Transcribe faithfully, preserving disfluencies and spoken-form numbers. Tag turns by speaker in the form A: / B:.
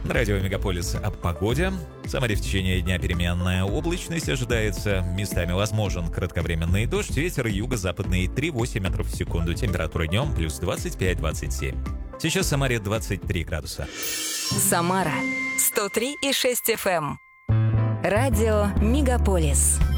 A: Радио Мегаполис о погоде. В Самаре в течение дня переменная облачность ожидается. Местами возможен кратковременный дождь. Ветер юго-западный три-восемь метров в секунду. Температура днем плюс двадцать пять - двадцать семь. Сейчас в Самаре двадцать три градуса.
B: Самара сто три и шесть эф эм. Радио Мегаполис.